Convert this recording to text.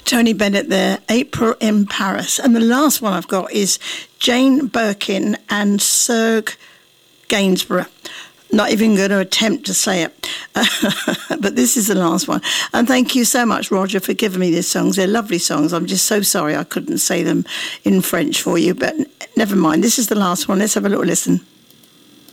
Tony Bennett there, April in Paris. And the last one I've got is Jane Birkin and Serge Gainsborough. Not even going to attempt to say it, but this is the last one. And thank you so much, Roger, for giving me these songs. They're lovely songs. I'm just so sorry I couldn't say them in French for you, but never mind. This is the last one. Let's have a little listen.